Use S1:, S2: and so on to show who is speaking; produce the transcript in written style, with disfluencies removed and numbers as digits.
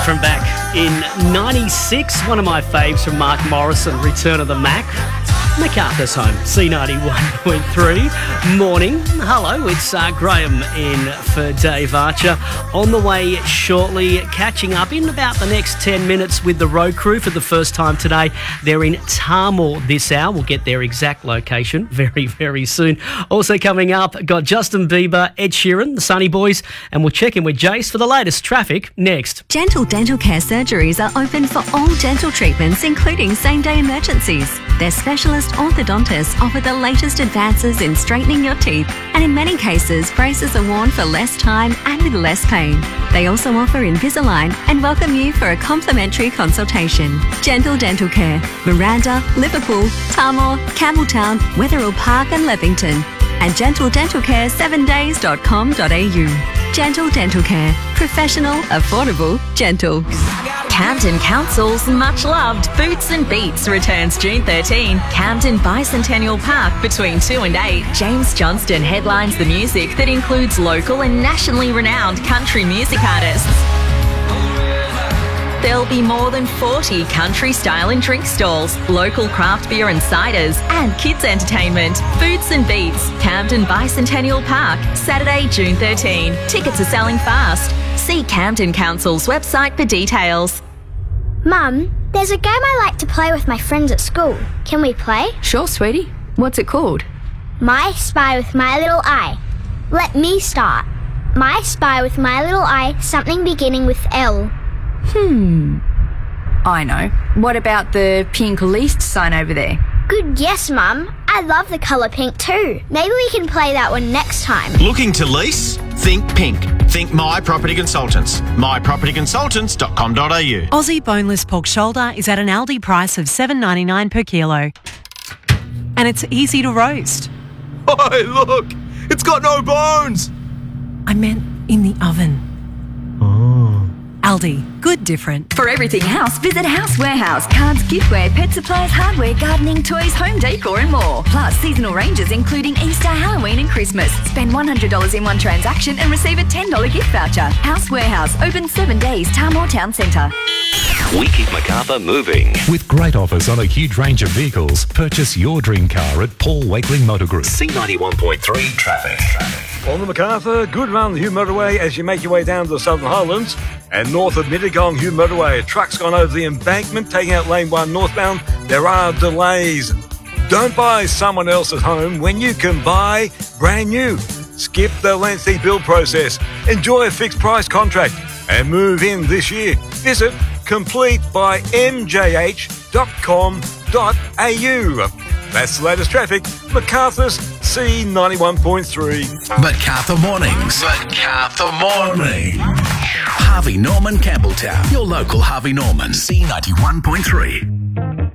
S1: from back in 96. One of my faves from Mark Morrison, Return of the Mac. MacArthur's Home, C91.3. Morning. Hello, it's Graham in for Dave Archer. On the way shortly, catching up in about the next 10 minutes with the road crew for the first time today. They're in Tahmoor this hour. We'll get their exact location very, very soon. Also coming up, got Justin Bieber, Ed Sheeran, the Sunny Boys, and we'll check in with Jace for the latest traffic next.
S2: Gentle Dental Care surgeries are open for all dental treatments, including same-day emergencies. Their specialist orthodontists offer the latest advances in straightening your teeth, and in many cases, braces are worn for less time and with less pain. They also offer Invisalign and welcome you for a complimentary consultation. Gentle Dental Care, Miranda, Liverpool, Tahmoor, Campbelltown, Wetherill Park and Leppington. And gentledentalcare7days.com.au. Gentle Dental Care. Professional, affordable, gentle.
S3: Camden Council's much-loved Boots and Beats returns June 13. Camden Bicentennial Park between 2 and 8. James Johnston headlines the music that includes local and nationally renowned country music artists. There'll be more than 40 country style and drink stalls, local craft beer and ciders, and kids entertainment. Boots and Beats, Camden Bicentennial Park, Saturday, June 13. Tickets are selling fast. See Camden Council's website for details.
S4: Mum, there's a game I like to play with my friends at school. Can we play?
S5: Sure, sweetie. What's it called?
S4: My Spy with My Little Eye. Let me start. My Spy with My Little Eye, something beginning with L.
S5: I know. What about the pink leased sign over there?
S4: Good guess, Mum. I love the colour pink too. Maybe we can play that one next time.
S6: Looking to lease? Think pink. Think My Property Consultants. mypropertyconsultants.com.au.
S7: Aussie boneless pork shoulder is at an Aldi price of $7.99 per kilo. And it's easy to roast.
S8: Oh, look! It's got no bones!
S7: I meant in the oven. Aldi, good different.
S9: For everything house, visit House Warehouse. Cards, giftware, pet supplies, hardware, gardening, toys, home decor and more. Plus seasonal ranges including Easter, Halloween and Christmas. Spend $100 in one transaction and receive a $10 gift voucher. House Warehouse, open 7 days, Tahmoor Town Centre.
S10: We keep Macarthur moving.
S11: With great offers on a huge range of vehicles, purchase your dream car at Paul Wakeling Motor Group.
S10: C91.3 traffic.
S12: On the Macarthur, good run the Hume Motorway as you make your way down to the Southern Highlands. And north of Mittagong Hume Motorway, a truck's gone over the embankment, taking out lane 1 northbound. There are delays. Don't buy someone else's home when you can buy brand new. Skip the lengthy build process. Enjoy a fixed price contract and move in this year. Visit completebymjh.com.au. That's the latest traffic. Macarthur's C91.3.
S13: Macarthur Mornings. Macarthur Morning. Harvey Norman Campbelltown. Your local Harvey Norman. C91.3.